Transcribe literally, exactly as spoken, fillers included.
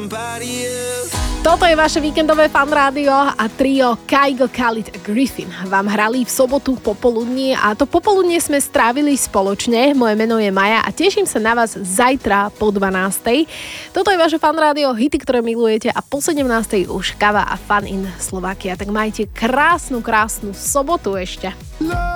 Toto je vaše víkendové fan rádio a trio Kygo, Khalid a Griffin vám hrali v sobotu popoludní a to popoludnie sme strávili spoločne. Moje meno je Maja a teším sa na vás zajtra po dvanástej. Toto je vaše fan rádio, hity, ktoré milujete a po sedemnástej už Kava a Fun in Slovakia. Tak majte krásnu, krásnu sobotu ešte.